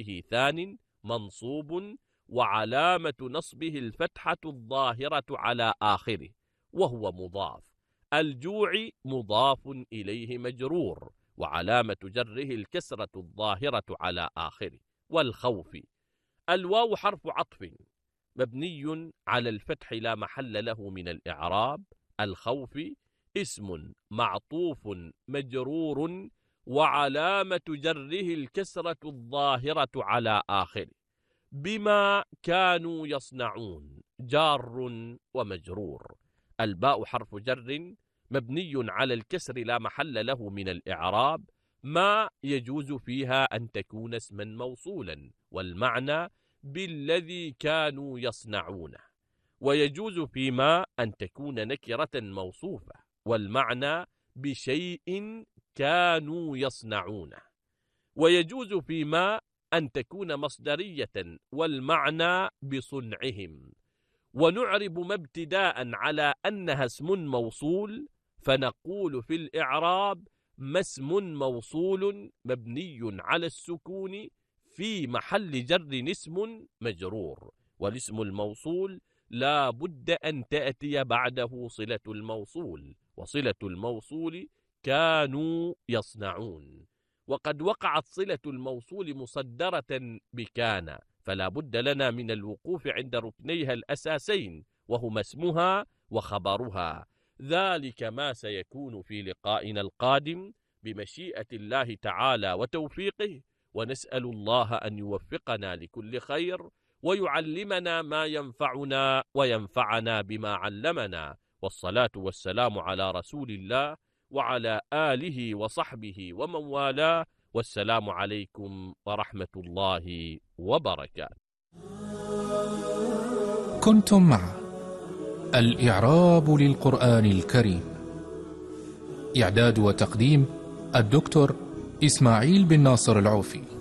به ثان منصوب وعلامة نصبه الفتحة الظاهرة على آخره وهو مضاف. الجوع مضاف إليه مجرور وعلامة جره الكسرة الظاهرة على آخره. والخوف الواو حرف عطف مبني على الفتح لا محل له من الإعراب. الخوف اسم معطوف مجرور وعلامة جره الكسرة الظاهرة على آخره. بما كانوا يصنعون جار ومجرور. الباء حرف جر مبني على الكسر لا محل له من الإعراب. ما يجوز فيها أن تكون اسما موصولا والمعنى بالذي كانوا يصنعونه، ويجوز فيما أن تكون نكرة موصوفة والمعنى بشيء كانوا يصنعونه، ويجوز فيما أن تكون مصدرية والمعنى بصنعهم. ونعرب ما ابتداء على أنها اسم موصول، فنقول في الإعراب ما اسم موصول مبني على السكون في محل جر اسم مجرور. والاسم الموصول لا بد أن تأتي بعده صلة الموصول، وصلة الموصول كانوا يصنعون. وقد وقعت صلة الموصول مصدرة بكان، فلا بد لنا من الوقوف عند ركنيها الأساسين وهما اسمها وخبرها. ذلك ما سيكون في لقائنا القادم بمشيئة الله تعالى وتوفيقه، ونسأل الله أن يوفقنا لكل خير ويعلمنا ما ينفعنا وينفعنا بما علمنا. والصلاة والسلام على رسول الله وعلى آله وصحبه ومن والاه، والسلام عليكم ورحمة الله وبركاته. كنتم مع الإعراب للقرآن الكريم، إعداد وتقديم الدكتور إسماعيل بن ناصر العوفي.